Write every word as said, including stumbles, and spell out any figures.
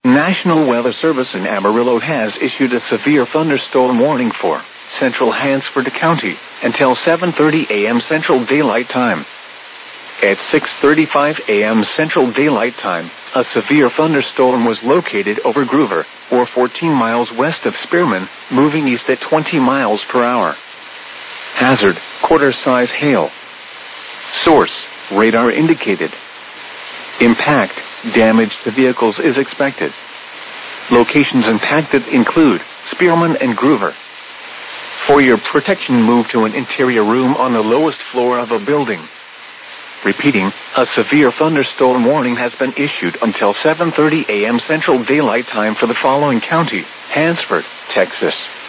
National Weather Service in Amarillo has issued a severe thunderstorm warning for central Hansford County until seven thirty a.m. Central Daylight Time. At six thirty-five a.m. Central Daylight Time, a severe thunderstorm was located over Groover, or fourteen miles west of Spearman, moving east at twenty miles per hour. Hazard, quarter-size hail. Source, radar indicated. Impact, damage to vehicles is expected. Locations impacted include Spearman and Groover. For your protection, move to an interior room on the lowest floor of a building. Repeating, a severe thunderstorm warning has been issued until seven thirty a.m. Central Daylight Time for the following county: Hansford, Texas.